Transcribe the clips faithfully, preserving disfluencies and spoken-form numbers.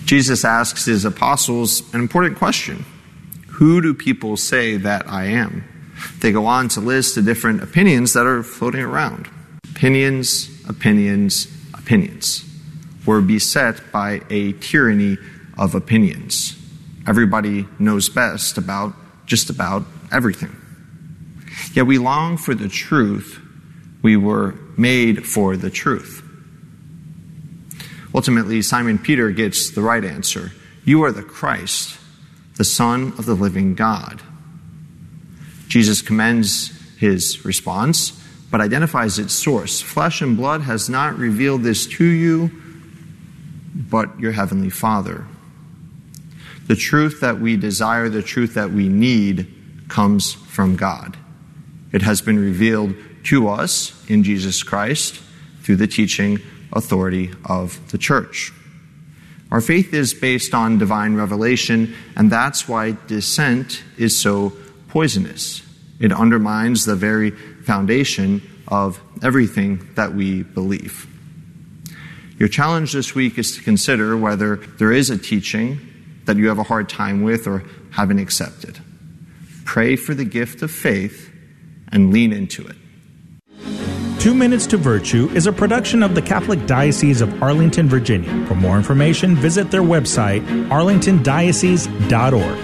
Jesus asks his apostles an important question. Who do people say that I am? They go on to list the different opinions that are floating around. Opinions, opinions, opinions. We're beset by a tyranny of opinions. Everybody knows best about just about everything. Yet we long for the truth. We were made for the truth. Ultimately, Simon Peter gets the right answer. You are the Christ, the Son of the living God. Jesus commends his response, but identifies its source. Flesh and blood has not revealed this to you, but your heavenly Father. The truth that we desire, the truth that we need, comes from God. It has been revealed to us in Jesus Christ through the teaching authority of the church. Our faith is based on divine revelation, and that's why dissent is so poisonous. It undermines the very foundation of everything that we believe. Your challenge this week is to consider whether there is a teaching that you have a hard time with or haven't accepted. Pray for the gift of faith and lean into it. Two Minutes to Virtue is a production of the Catholic Diocese of Arlington, Virginia. For more information, visit their website, arlington diocese dot org.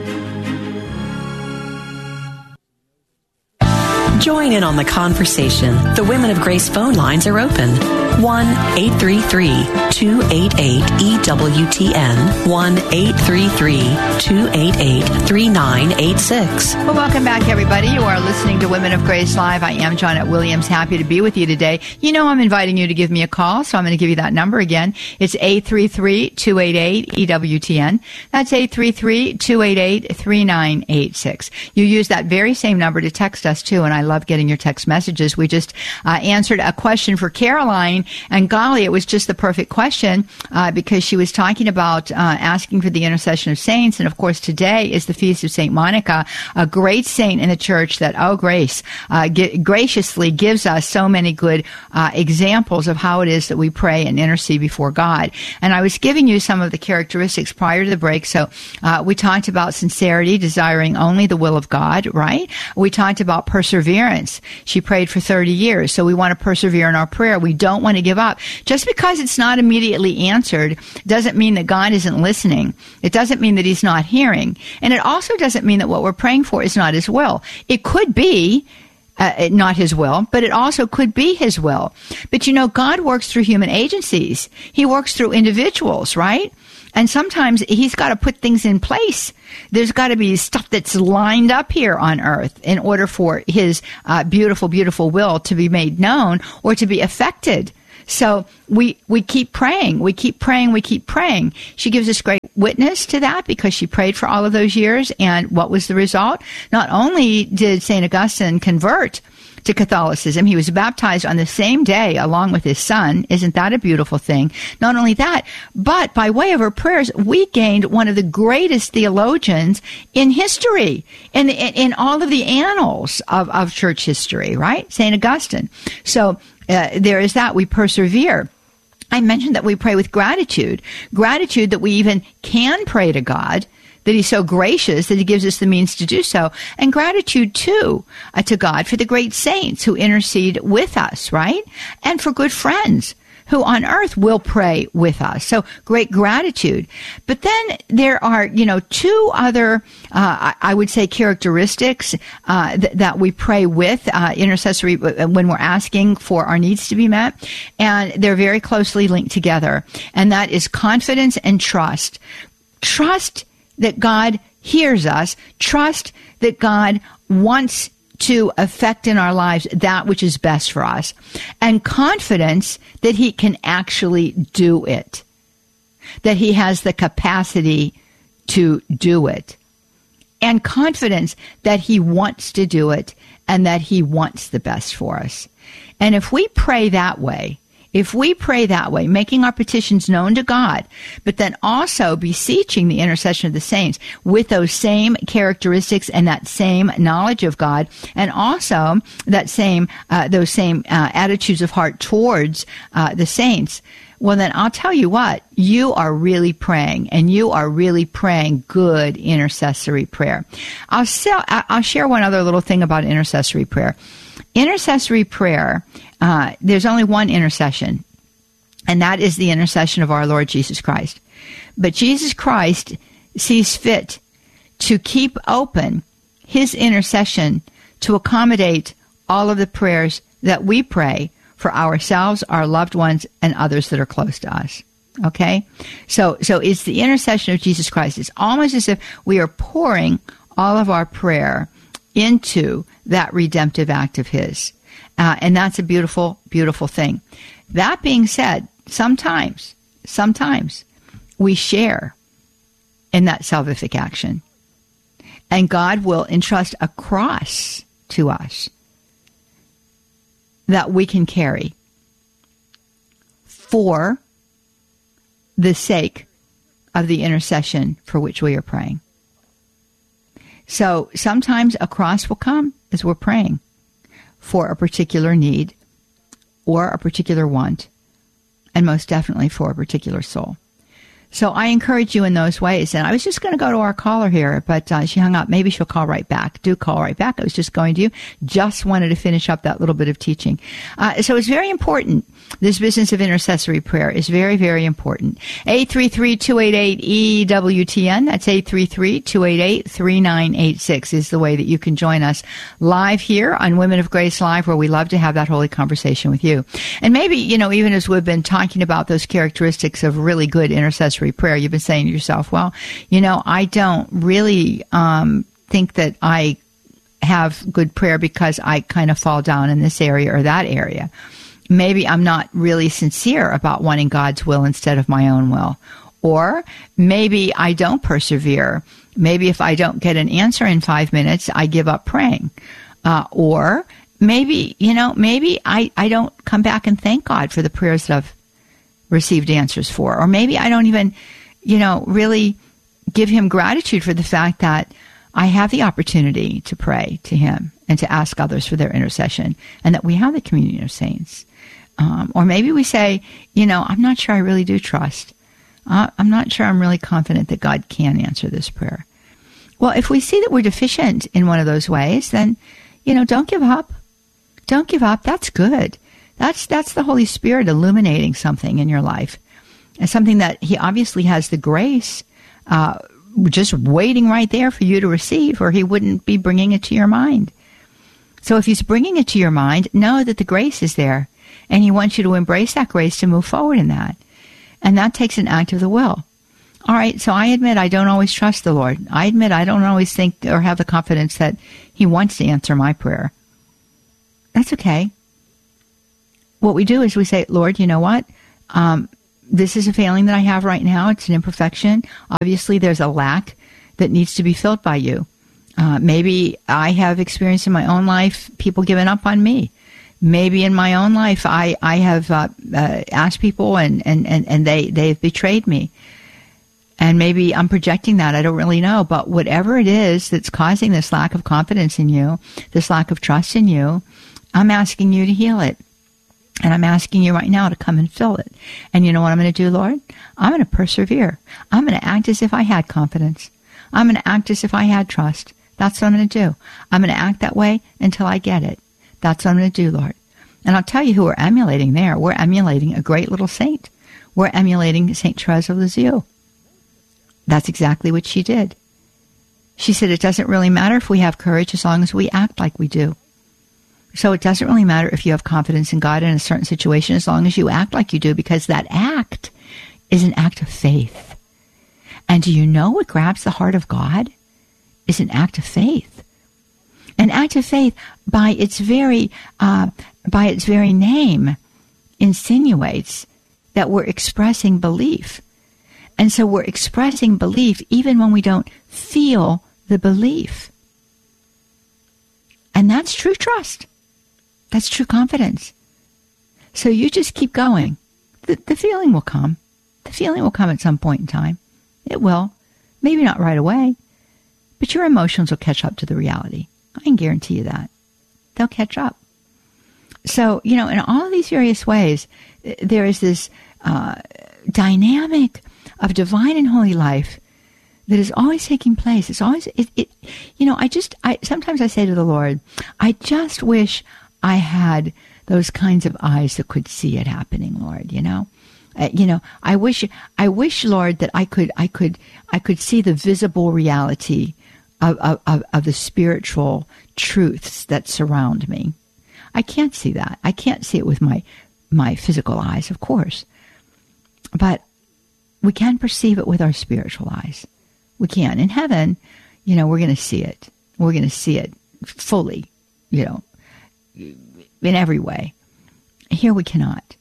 Join in on the conversation. The Women of Grace phone lines are open. one eight three three, two eight eight, E W T N. one eight three three, two eight eight, three nine eight six. Well, welcome back, everybody. You are listening to Women of Grace Live. I am Janet Williams. Happy to be with you today. You know I'm inviting you to give me a call, so I'm going to give you that number again. It's eight three three, two eight eight, E W T N. That's eight three three, two eight eight, three nine eight six. You use that very same number to text us, too, and I love getting your text messages. We just uh, answered a question for Caroline, and golly, it was just the perfect question uh, because she was talking about uh, asking for the intercession of saints. And of course, today is the feast of Saint Monica, a great saint in the church that, oh, grace, uh, g- graciously gives us so many good uh, examples of how it is that we pray and intercede before God. And I was giving you some of the characteristics prior to the break. So uh, we talked about sincerity, desiring only the will of God, right? We talked about perseverance. She prayed for thirty years, so we want to persevere in our prayer. We don't want to give up. Just because it's not immediately answered doesn't mean that God isn't listening. It doesn't mean that he's not hearing. And it also doesn't mean that what we're praying for is not his will. It could be uh, not his will, but it also could be his will. But you know, God works through human agencies. He works through individuals, right? And sometimes he's got to put things in place. There's got to be stuff that's lined up here on earth in order for his uh, beautiful, beautiful will to be made known or to be affected. So we we keep praying, we keep praying, we keep praying. She gives us great witness to that because she prayed for all of those years. And what was the result? Not only did Saint Augustine convert to Catholicism, he was baptized on the same day along with his son. Isn't that a beautiful thing? Not only that, but by way of her prayers, we gained one of the greatest theologians in history, in, in, in all of the annals of, of church history, right? Saint Augustine. So uh, there is that. We persevere. I mentioned that we pray with gratitude. Gratitude that we even can pray to God, that he's so gracious that he gives us the means to do so. And gratitude, too, uh, to God for the great saints who intercede with us, right? And for good friends who on earth will pray with us. So great gratitude. But then there are, you know, two other, uh, I would say, characteristics uh, th- that we pray with, uh, intercessory, when we're asking for our needs to be met. And they're very closely linked together. And that is confidence and trust. Trust that God hears us. Trust that God wants to affect in our lives that which is best for us, and confidence that he can actually do it, that he has the capacity to do it, and confidence that he wants to do it and that he wants the best for us. And if we pray that way, If we pray that way, making our petitions known to God, but then also beseeching the intercession of the saints with those same characteristics and that same knowledge of God, and also that same uh, those same uh, attitudes of heart towards uh, the saints, well, then I'll tell you what, you are really praying, and you are really praying good intercessory prayer. I'll, sell, I'll share one other little thing about intercessory prayer. Intercessory prayer, uh, there's only one intercession, and that is the intercession of our Lord Jesus Christ. But Jesus Christ sees fit to keep open his intercession to accommodate all of the prayers that we pray for ourselves, our loved ones, and others that are close to us. Okay? So, so it's the intercession of Jesus Christ. It's almost as if we are pouring all of our prayer into that redemptive act of his. Uh, and that's a beautiful, beautiful thing. That being said, sometimes, sometimes we share in that salvific action. And God will entrust a cross to us that we can carry for the sake of the intercession for which we are praying. So sometimes a cross will come as we're praying for a particular need or a particular want, and most definitely for a particular soul. So I encourage you in those ways. And I was just going to go to our caller here, but uh, she hung up. Maybe she'll call right back. Do call right back. I was just going to you. Just wanted to finish up that little bit of teaching. Uh, so it's very important. This business of intercessory prayer is very, very important. eight three three, two eight eight, E W T N. That's eight three three, two eight eight, three nine eight six is the way that you can join us live here on Women of Grace Live, where we love to have that holy conversation with you. And maybe, you know, even as we've been talking about those characteristics of really good intercessory prayer, you've been saying to yourself, well, you know, I don't really um, think that I have good prayer because I kind of fall down in this area or that area. Maybe I'm not really sincere about wanting God's will instead of my own will. Or maybe I don't persevere. Maybe if I don't get an answer in five minutes, I give up praying. Uh, or maybe, you know, maybe I, I don't come back and thank God for the prayers that I've received answers for. Or maybe I don't even, you know, really give him gratitude for the fact that I have the opportunity to pray to him and to ask others for their intercession, and that we have the communion of saints. Um, or maybe we say, you know, I'm not sure I really do trust. Uh, I'm not sure I'm really confident that God can answer this prayer. Well, if we see that we're deficient in one of those ways, then, you know, don't give up. Don't give up. That's good. That's that's the Holy Spirit illuminating something in your life. And something that he obviously has the grace uh, just waiting right there for you to receive, or he wouldn't be bringing it to your mind. So if he's bringing it to your mind, know that the grace is there. And he wants you to embrace that grace to move forward in that. And that takes an act of the will. All right, so I admit I don't always trust the Lord. I admit I don't always think or have the confidence that he wants to answer my prayer. That's okay. What we do is we say, Lord, you know what? Um, this is a failing that I have right now. It's an imperfection. Obviously, there's a lack that needs to be filled by you. Uh, maybe I have experienced in my own life people giving up on me. Maybe in my own life, I, I have uh, uh, asked people and, and, and, and they, they've betrayed me. And maybe I'm projecting that. I don't really know. But whatever it is that's causing this lack of confidence in you, this lack of trust in you, I'm asking you to heal it. And I'm asking you right now to come and fill it. And you know what I'm going to do, Lord? I'm going to persevere. I'm going to act as if I had confidence. I'm going to act as if I had trust. That's what I'm going to do. I'm going to act that way until I get it. That's what I'm going to do, Lord. And I'll tell you who we're emulating there. We're emulating a great little saint. We're emulating Saint Therese of Lisieux. That's exactly what she did. She said it doesn't really matter if we have courage as long as we act like we do. So it doesn't really matter if you have confidence in God in a certain situation as long as you act like you do, because that act is an act of faith. And do you know what grabs the heart of God? Is an act of faith. An act of faith, by its very uh, by its very name, insinuates that we're expressing belief. And so we're expressing belief even when we don't feel the belief. And that's true trust. That's true confidence. So you just keep going. The, the feeling will come. The feeling will come at some point in time. It will. Maybe not right away. But your emotions will catch up to the reality. I can guarantee you that. They'll catch up. So, you know, in all of these various ways, there is this uh, dynamic of divine and holy life that is always taking place. It's always, it, it, you know, I just, I sometimes I say to the Lord, I just wish I had those kinds of eyes that could see it happening, Lord, you know. Uh, you know, I wish, I wish, Lord, that I could, I could, I could see the visible reality of, of, of the spiritual truths that surround me. I can't see that. I can't see it with my, my physical eyes, of course, but we can perceive it with our spiritual eyes. We can. In heaven, you know, we're going to see it. We're going to see it fully, you know, in every way. Here we cannot.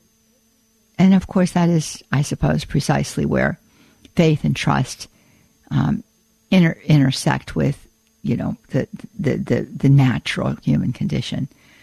And of course, that is, I suppose, precisely where faith and trust um, inter- intersect with, you know, the, the, the, the natural human condition.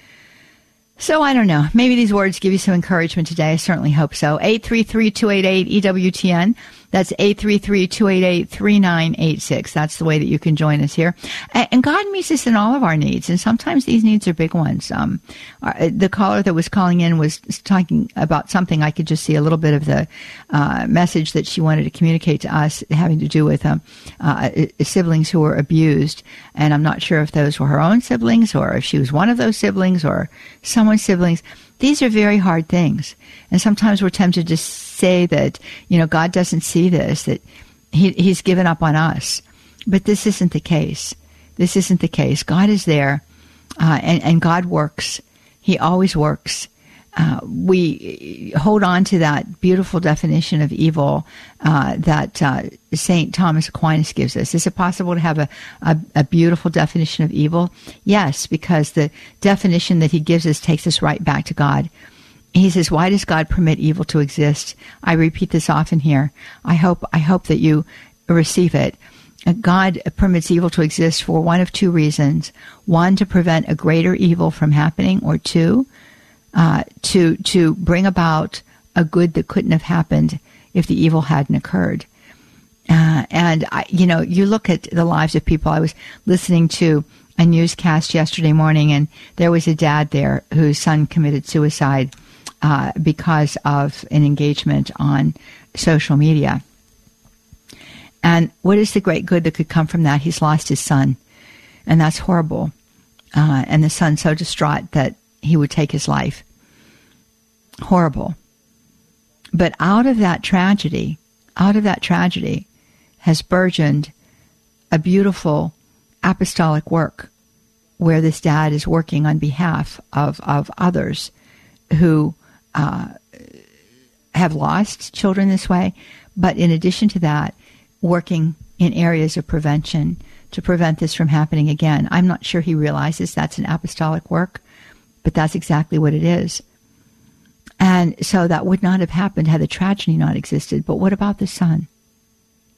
So I don't know. Maybe these words give you some encouragement today. I certainly hope so. eight three three, two eight eight, E W T N. That's eight three three, two eight eight, three nine eight six. That's the way that you can join us here. And God meets us in all of our needs, and sometimes these needs are big ones. Um, the caller that was calling in was talking about something. I could just see a little bit of the uh, message that she wanted to communicate to us having to do with um, uh, siblings who were abused. And I'm not sure if those were her own siblings or if she was one of those siblings or someone's siblings. These are very hard things. And sometimes we're tempted to say that, you know, God doesn't see this, that he, he's given up on us. But this isn't the case. This isn't the case. God is there, uh, and, and God works. He always works. Uh, we hold on to that beautiful definition of evil uh, that uh, Saint Thomas Aquinas gives us. Is it possible to have a, a, a beautiful definition of evil? Yes, because the definition that he gives us takes us right back to God. He says, why does God permit evil to exist? I repeat this often here. I hope, I hope that you receive it. God permits evil to exist for one of two reasons. One, to prevent a greater evil from happening, or two, Uh, to to bring about a good that couldn't have happened if the evil hadn't occurred. Uh, and, I, you know, you look at the lives of people. I was listening to a newscast yesterday morning, and there was a dad there whose son committed suicide uh, because of an engagement on social media. And what is the great good that could come from that? He's lost his son, and that's horrible. Uh, and the son so distraught that he would take his life. Horrible. But out of that tragedy, out of that tragedy has burgeoned a beautiful apostolic work where this dad is working on behalf of, of others who uh, have lost children this way. But in addition to that, working in areas of prevention to prevent this from happening again. I'm not sure he realizes that's an apostolic work, but that's exactly what it is. And so that would not have happened had the tragedy not existed. But what about the son?